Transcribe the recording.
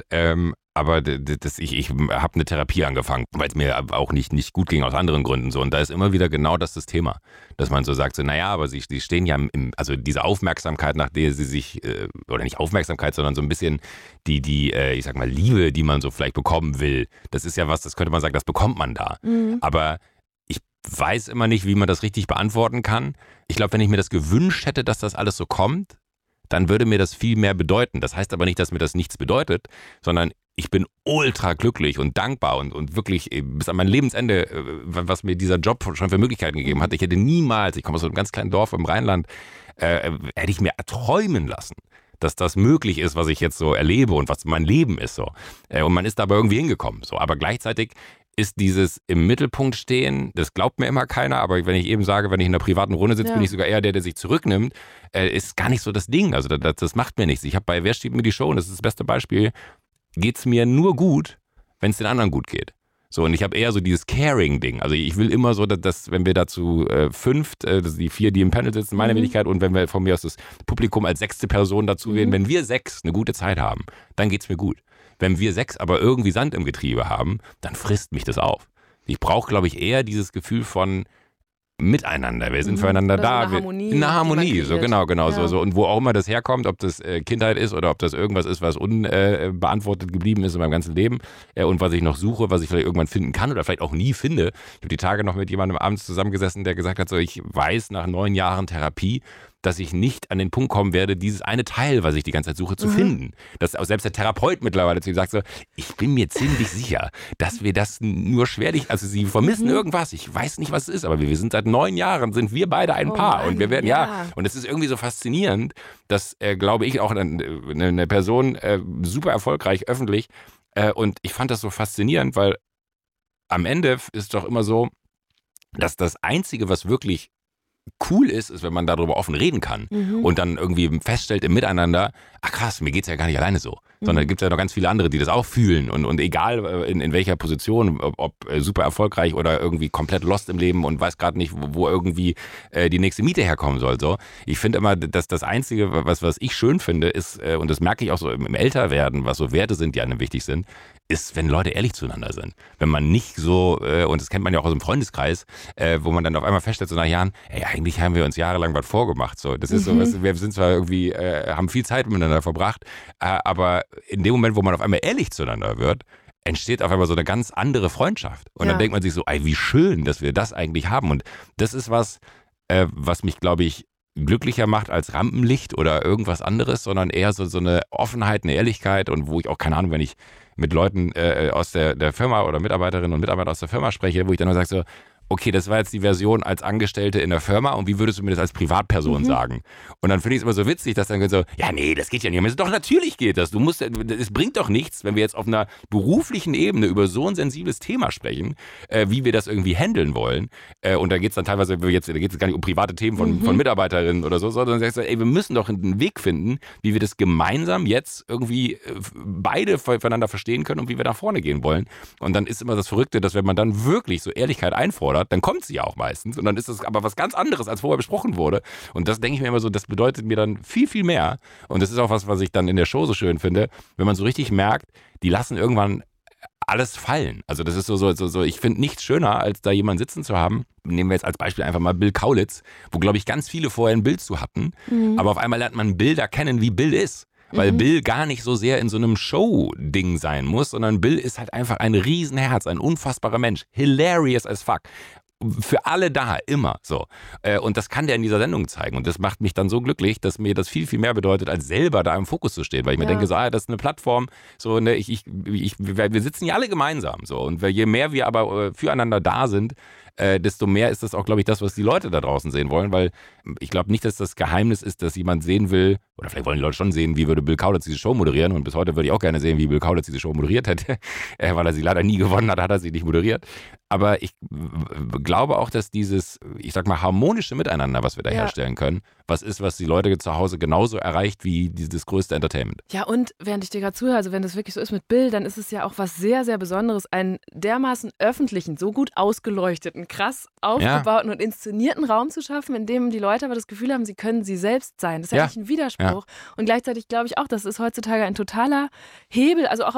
Aber ich habe eine Therapie angefangen, weil es mir auch nicht gut ging aus anderen Gründen so. Und da ist immer wieder genau das Thema, dass man so sagt, so, naja, aber sie stehen ja also diese Aufmerksamkeit, nach der sie sich, oder nicht Aufmerksamkeit, sondern so ein bisschen ich sag mal, Liebe, die man so vielleicht bekommen will, das ist ja was, das könnte man sagen, das bekommt man da. Mhm. Aber ich weiß immer nicht, wie man das richtig beantworten kann. Ich glaube, wenn ich mir das gewünscht hätte, dass das alles so kommt, dann würde mir das viel mehr bedeuten. Das heißt aber nicht, dass mir das nichts bedeutet, sondern ich bin ultra glücklich und dankbar und wirklich bis an mein Lebensende, was mir dieser Job schon für Möglichkeiten gegeben hat. Ich hätte niemals, ich komme aus einem ganz kleinen Dorf im Rheinland, hätte ich mir erträumen lassen, dass das möglich ist, was ich jetzt so erlebe und was mein Leben ist so. Und man ist dabei irgendwie hingekommen. So. Aber gleichzeitig ist dieses im Mittelpunkt stehen, das glaubt mir immer keiner, aber wenn ich eben sage, wenn ich in einer privaten Runde sitze, bin ich sogar eher der sich zurücknimmt, ist gar nicht so das Ding. Also das macht mir nichts. Ich habe bei Wer steht mir die Show, und das ist das beste Beispiel, geht's mir nur gut, wenn es den anderen gut geht. So, und ich habe eher so dieses Caring-Ding. Also ich will immer so, dass wenn wir dazu fünft, die 4, die im Panel sitzen, meine Wenigkeit, und wenn wir von mir aus das Publikum als 6. Person dazu wählen, wenn wir 6 eine gute Zeit haben, dann geht's mir gut. Wenn wir 6 aber irgendwie Sand im Getriebe haben, dann frisst mich das auf. Ich brauche, glaube ich, eher dieses Gefühl von Miteinander, wir sind füreinander oder da. So in einer Harmonie, so genau. Ja. So. Und wo auch immer das herkommt, ob das Kindheit ist oder ob das irgendwas ist, was unbeantwortet geblieben ist in meinem ganzen Leben und was ich noch suche, was ich vielleicht irgendwann finden kann oder vielleicht auch nie finde. Ich habe die Tage noch mit jemandem abends zusammengesessen, der gesagt hat, so, ich weiß nach 9 Jahren Therapie, dass ich nicht an den Punkt kommen werde, dieses eine Teil, was ich die ganze Zeit suche, zu finden. Dass auch selbst der Therapeut mittlerweile zu ihm sagt so, ich bin mir ziemlich sicher, dass wir das nur schwerlich, also sie vermissen irgendwas, ich weiß nicht, was es ist, aber wir sind seit 9 Jahren, sind wir beide ein Paar. Mann, und wir werden, und es ist irgendwie so faszinierend, dass, glaube ich, auch eine Person super erfolgreich, öffentlich, und ich fand das so faszinierend, weil am Ende ist doch immer so, dass das Einzige, was wirklich cool ist, wenn man darüber offen reden kann und dann irgendwie feststellt im Miteinander, ach krass, mir geht's ja gar nicht alleine so, sondern es gibt ja noch ganz viele andere, die das auch fühlen und egal in welcher Position, ob super erfolgreich oder irgendwie komplett lost im Leben und weiß gerade nicht, wo irgendwie die nächste Miete herkommen soll. So. Ich finde immer, dass das Einzige, was ich schön finde, ist, und das merke ich auch so im Älterwerden, was so Werte sind, die einem wichtig sind, ist, wenn Leute ehrlich zueinander sind. Wenn man nicht so, und das kennt man ja auch aus dem Freundeskreis, wo man dann auf einmal feststellt, so nach Jahren, ey, eigentlich haben wir uns jahrelang was vorgemacht. So, das ist so, wir sind zwar irgendwie, haben viel Zeit miteinander verbracht, aber in dem Moment, wo man auf einmal ehrlich zueinander wird, entsteht auf einmal so eine ganz andere Freundschaft. Und dann denkt man sich so, ey, wie schön, dass wir das eigentlich haben. Und das ist was mich, glaube ich, glücklicher macht als Rampenlicht oder irgendwas anderes, sondern eher so eine Offenheit, eine Ehrlichkeit, und wo ich auch, keine Ahnung, wenn ich mit Leuten aus der Firma oder Mitarbeiterinnen und Mitarbeiter aus der Firma spreche, wo ich dann nur sage so, okay, das war jetzt die Version als Angestellte in der Firma, und wie würdest du mir das als Privatperson sagen? Und dann finde ich es immer so witzig, dass dann so, ja nee, das geht ja nicht. Aber doch, natürlich geht das. Es bringt doch nichts, wenn wir jetzt auf einer beruflichen Ebene über so ein sensibles Thema sprechen, wie wir das irgendwie handeln wollen. Und da geht es dann teilweise, da geht es gar nicht um private Themen von Mitarbeiterinnen oder so, sondern sagst du, ey, wir müssen doch einen Weg finden, wie wir das gemeinsam jetzt irgendwie beide voneinander verstehen können und wie wir nach vorne gehen wollen. Und dann ist immer das Verrückte, dass wenn man dann wirklich so Ehrlichkeit einfordert, dann kommt sie ja auch meistens, und dann ist es aber was ganz anderes, als vorher besprochen wurde. Und das denke ich mir immer so, das bedeutet mir dann viel, viel mehr. Und das ist auch was ich dann in der Show so schön finde, wenn man so richtig merkt, die lassen irgendwann alles fallen. Also das ist so, ich finde nichts schöner, als da jemanden sitzen zu haben. Nehmen wir jetzt als Beispiel einfach mal Bill Kaulitz, wo, glaube ich, ganz viele vorher ein Bild zu hatten. Aber auf einmal lernt man Bilder kennen, wie Bill ist. Weil Bill gar nicht so sehr in so einem Show-Ding sein muss, sondern Bill ist halt einfach ein Riesenherz, ein unfassbarer Mensch. Hilarious as fuck. Für alle da, immer so. Und das kann der in dieser Sendung zeigen. Und das macht mich dann so glücklich, dass mir das viel, viel mehr bedeutet, als selber da im Fokus zu stehen. Weil ich mir denke, so, das ist eine Plattform, so, ne, wir sitzen ja alle gemeinsam. So. Und je mehr wir aber füreinander da sind, desto mehr ist das auch, glaube ich, das, was die Leute da draußen sehen wollen, weil ich glaube nicht, dass das Geheimnis ist, dass jemand sehen will, oder vielleicht wollen die Leute schon sehen, wie würde Bill Kaulitz diese Show moderieren, und bis heute würde ich auch gerne sehen, wie Bill Kaulitz diese Show moderiert hätte, weil er sie leider nie gewonnen hat er sie nicht moderiert. Aber ich glaube auch, dass dieses, ich sag mal, harmonische Miteinander, was wir da herstellen können, was ist, was die Leute zu Hause genauso erreicht wie dieses größte Entertainment. Ja, und während ich dir gerade zuhöre, also wenn das wirklich so ist mit Bill, dann ist es ja auch was sehr, sehr Besonderes, einen dermaßen öffentlichen, so gut ausgeleuchteten, krass aufgebauten und inszenierten Raum zu schaffen, in dem die Leute aber das Gefühl haben, sie können sie selbst sein. Das ist ja nicht ein Widerspruch. Und gleichzeitig glaube ich auch, das ist heutzutage ein totaler Hebel, also auch